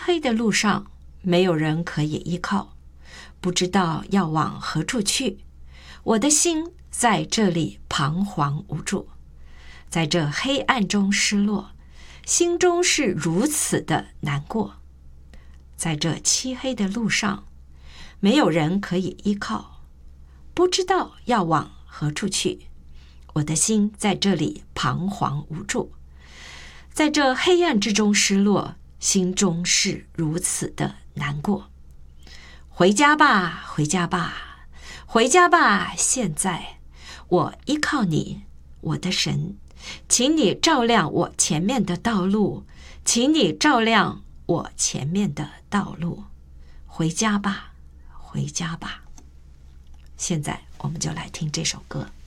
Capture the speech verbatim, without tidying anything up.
黑的路上，没有人可以依靠，不知道要往何处去。我的心在这里彷徨无助，在这黑暗中失落，心中是如此的难过。在这漆黑的路上，没有人可以依靠，不知道要往何处去。我的心在这里彷徨无助，在这黑暗之中失落，心中是如此的难过。回家吧，回家吧，回家吧！现在我依靠你，我的神，请你照亮我前面的道路，请你照亮我前面的道路。回家吧，回家吧！现在我们就来听这首歌。